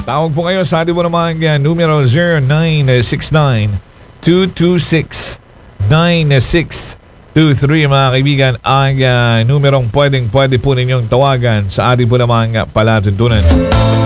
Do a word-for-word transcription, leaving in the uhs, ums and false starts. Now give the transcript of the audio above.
Tawag po kayo sa ating po naman uh, numero zero nine six nine, two two six, nine six two three mga kaibigan ang uh, numerong pwedeng pwede po ninyong tawagan sa ating po naman uh, palatuntunan.